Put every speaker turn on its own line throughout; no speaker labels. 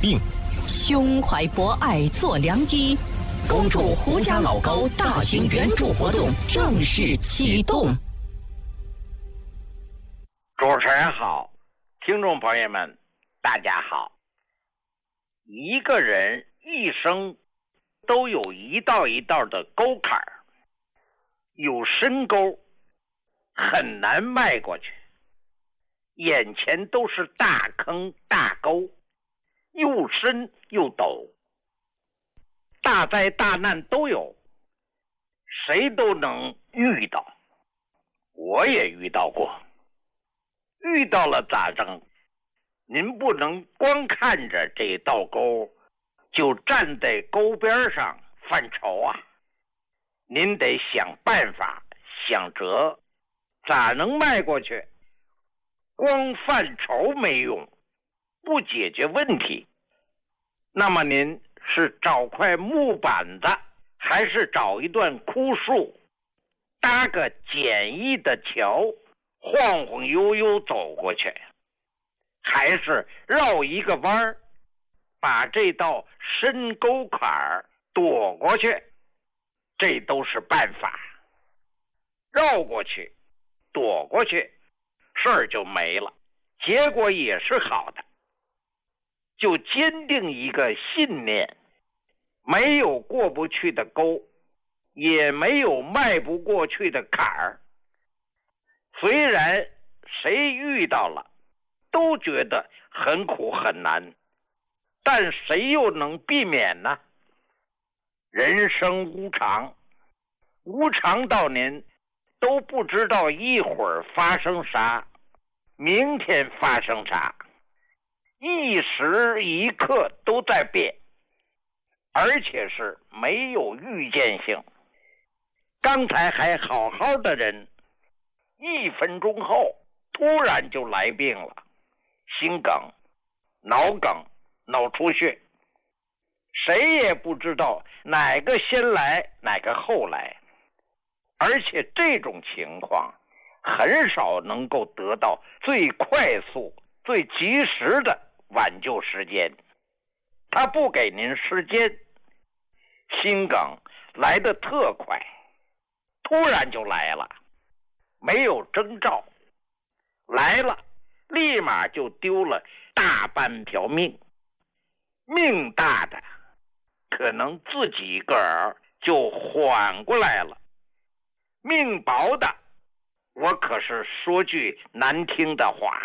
病，
胸怀博爱做良医。公主胡家老高大型援助活动正式启动。
主持人好，听众朋友们大家好。一个人一生都有一道一道的沟坎儿，有深沟很难迈过去，眼前都是大坑大沟，又深又陡，大灾大难都有，谁都能遇到，我也遇到过。遇到了咋整？您不能光看着这道沟就站在沟边上犯愁啊，您得想办法想辙，咋能迈过去？光犯愁没用，不解决问题。那么您是找块木板子，还是找一段枯树，搭个简易的桥，晃晃悠悠走过去，还是绕一个弯儿，把这道深沟坎儿躲过去？这都是办法。绕过去，躲过去，事儿就没了，结果也是好的。就坚定一个信念，没有过不去的沟，也没有迈不过去的坎儿。虽然谁遇到了都觉得很苦很难，但谁又能避免呢？人生无常，无常到您都不知道一会儿发生啥，明天发生啥，一时一刻都在变，而且是没有预见性。刚才还好好的人，1分钟后突然就来病了，心梗、脑梗、脑出血，谁也不知道哪个先来哪个后来，而且这种情况很少能够得到最快速最及时的挽救时间，他不给您时间。心梗来得特快，突然就来了，没有征兆，来了立马就丢了大半条命。命大的可能自己个儿就缓过来了，命薄的，我可是说句难听的话，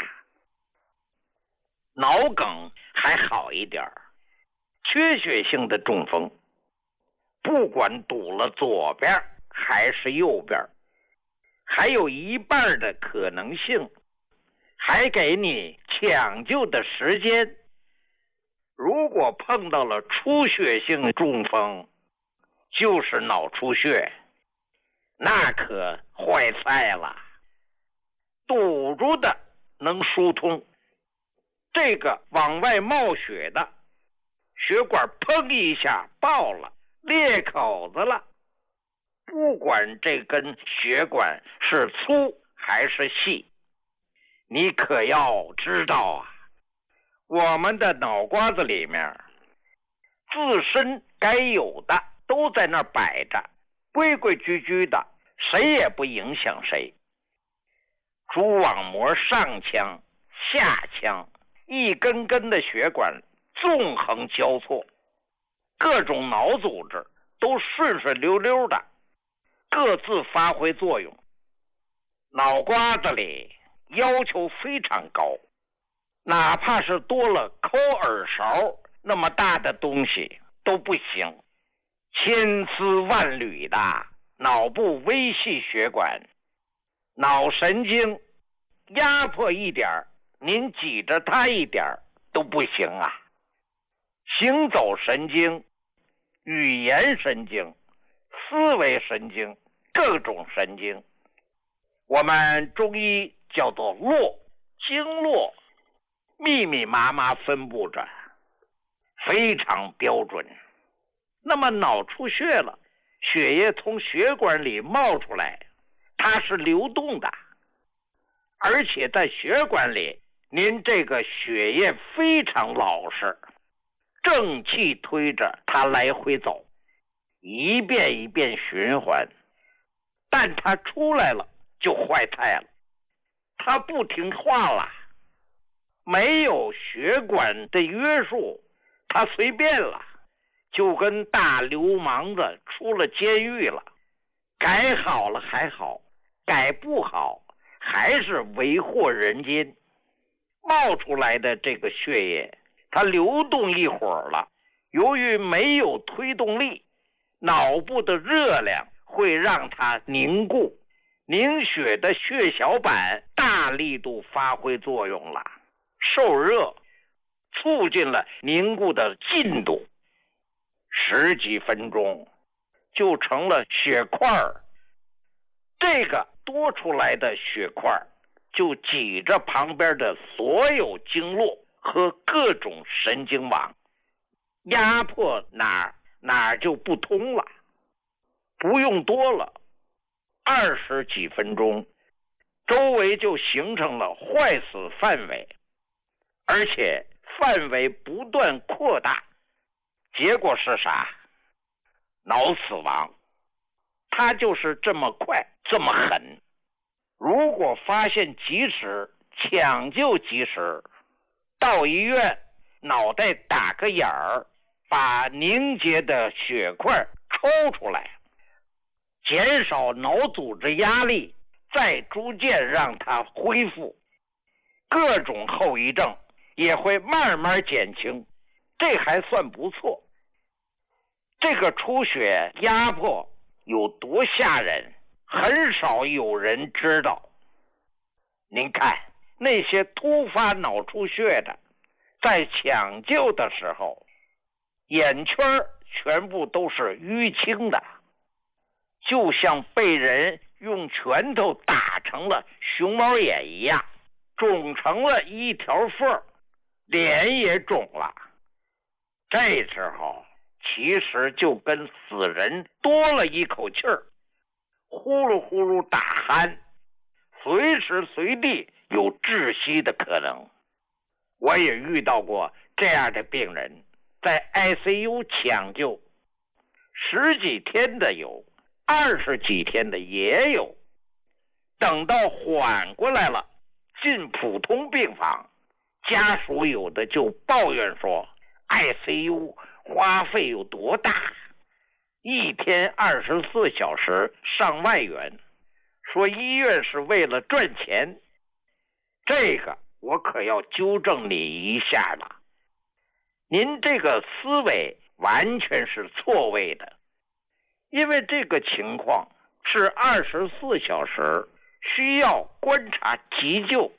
脑梗还好一点，缺血性的中风，不管堵了左边还是右边，还有一半的可能性，还给你抢救的时间。如果碰到了出血性中风，就是脑出血，那可坏菜了。堵住的能疏通，这个往外冒血的，血管砰一下爆了，裂口子了。不管这根血管是粗还是细，你可要知道啊，我们的脑瓜子里面自身该有的都在那儿摆着，规规矩矩的，谁也不影响谁。蛛网膜上腔下腔一根根的血管纵横交错，各种脑组织都顺顺溜溜的各自发挥作用。脑瓜子里要求非常高，哪怕是多了抠耳勺那么大的东西都不行。千丝万缕的脑部微细血管，脑神经压迫一点，您挤着它一点都不行啊。行走神经、语言神经、思维神经，各种神经，我们中医叫做络，经络密密麻麻分布着，非常标准。那么脑出血了，血液从血管里冒出来，它是流动的，而且在血管里您这个血液非常老实， 正气推着他来回走，一遍一遍循环。但他出来了就坏菜了，他不听话了，没有血管的约束，他随便了，就跟大流氓子出了监狱了。改好了还好，改不好还是为祸人间。冒出来的这个血液它流动一会儿了，由于没有推动力，脑部的热量会让它凝固，凝血的血小板大力度发挥作用了，受热促进了凝固的进度，10几分钟就成了血块儿。这个多出来的血块就挤着旁边的所有经络和各种神经网，压迫哪儿就不通了。不用多了，20几分钟，周围就形成了坏死范围，而且范围不断扩大。结果是啥？脑死亡。它就是这么快，这么狠。如果发现及时，抢救及时，到医院脑袋打个眼儿，把凝结的血块抽出来，减少脑组织压力，再逐渐让它恢复，各种后遗症也会慢慢减轻，这还算不错。这个出血压迫有多吓人，很少有人知道。您看那些突发脑出血的，在抢救的时候，眼圈全部都是淤青的，就像被人用拳头打成了熊猫眼一样，肿成了一条缝，脸也肿了。这时候其实就跟死人多了一口气儿，呼噜呼噜打鼾，随时随地有窒息的可能。我也遇到过这样的病人，在 ICU 抢救，10几天的有，20几天的也有。等到缓过来了，进普通病房，家属有的就抱怨说 ICU 花费有多大，一天24小时上万元，说医院是为了赚钱。这个我可要纠正你一下了，您这个思维完全是错位的，因为这个情况是24小时需要观察急救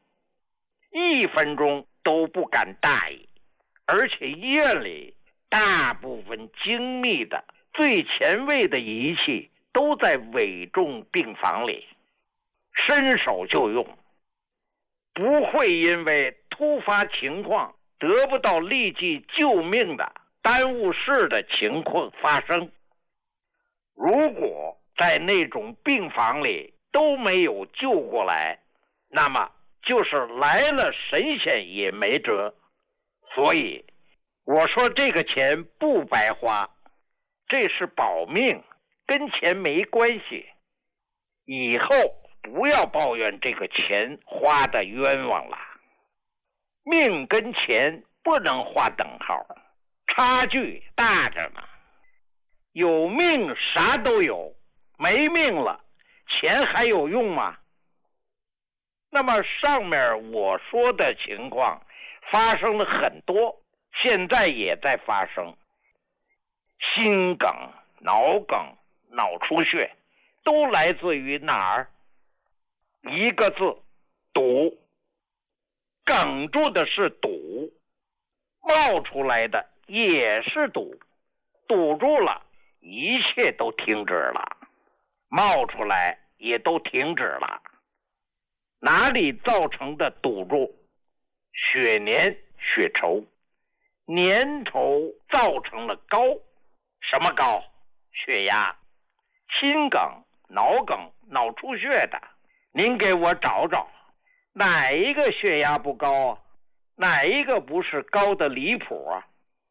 ，1分钟都不敢大意，而且医院里大部分精密的最前卫的仪器都在危重病房里，伸手就用，不会因为突发情况得不到立即救命的耽误事的情况发生。如果在那种病房里都没有救过来，那么就是来了神仙也没辙。所以我说这个钱不白花，这是保命，跟钱没关系。以后不要抱怨这个钱花的冤枉了。命跟钱不能画等号，差距大着呢。有命啥都有，没命了，钱还有用吗？那么上面我说的情况发生了很多，现在也在发生。心梗、脑梗、脑出血都来自于哪儿？一个字，堵。哽住的是堵，冒出来的也是堵，堵住了一切都停止了，冒出来也都停止了。哪里造成的堵住？血粘血稠，粘稠造成了高，什么高？血压。心梗、脑梗、脑出血的，您给我找找，哪一个血压不高啊？哪一个不是高的离谱啊？